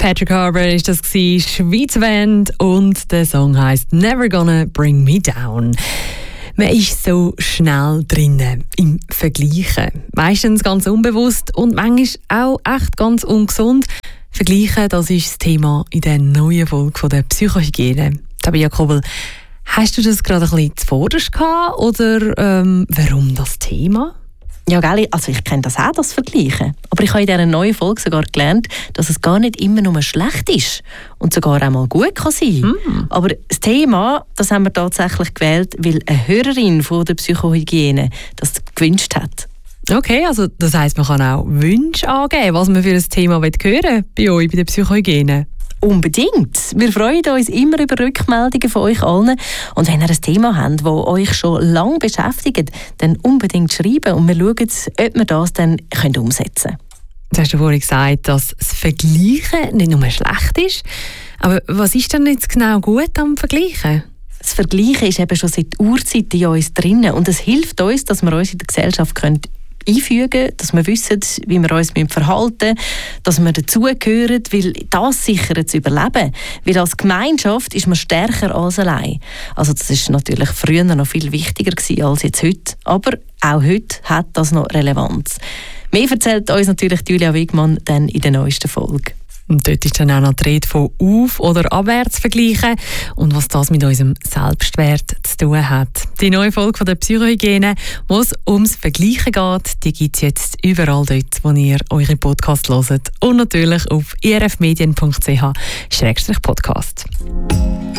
Patrick Harbour ist das gewesen, Schweizer Band, und der Song heisst «Never Gonna Bring Me Down». Man ist so schnell drinnen im Vergleichen. Meistens ganz unbewusst und manchmal auch echt ganz ungesund. Vergleichen, das ist das Thema in der neuen Folge von der Psychohygiene. Tabea Kobel, hast du das gerade ein bisschen zuvorderst gehabt oder warum das Thema? Ja, gell, also ich kenne das auch, das Vergleichen. Aber ich habe in dieser neuen Folge sogar gelernt, dass es gar nicht immer nur schlecht ist und sogar auch mal gut kann sein. Aber das Thema, das haben wir tatsächlich gewählt, weil eine Hörerin von der Psychohygiene das gewünscht hat. Okay, also das heisst, man kann auch Wünsche angeben, was man für ein Thema hören will bei euch, bei der Psychohygiene. Unbedingt. Wir freuen uns immer über Rückmeldungen von euch allen. Und wenn ihr ein Thema habt, das euch schon lange beschäftigt, dann unbedingt schreiben und wir schauen, ob wir das dann umsetzen können. Jetzt hast du vorhin gesagt, dass das Vergleichen nicht nur schlecht ist. Aber was ist denn jetzt genau gut am Vergleichen? Das Vergleichen ist eben schon seit Urzeiten in uns drin und es hilft uns, dass wir uns in der Gesellschaft einfügen, dass wir wissen, wie wir uns verhalten müssen, dass wir dazugehören, weil das sichert das Überleben. Weil als Gemeinschaft ist man stärker als allein. Also das ist natürlich früher noch viel wichtiger gewesen als jetzt heute. Aber auch heute hat das noch Relevanz. Mehr erzählt uns natürlich Julia Wigmann dann in der neuesten Folge. Und dort ist dann auch noch die Rede von auf- oder abwärts vergleichen und was das mit unserem Selbstwert zu tun hat. Die neue Folge von der Psychohygiene, wo es ums Vergleichen geht, die gibt es jetzt überall dort, wo ihr eure Podcasts hört und natürlich auf irfmedien.ch/podcast.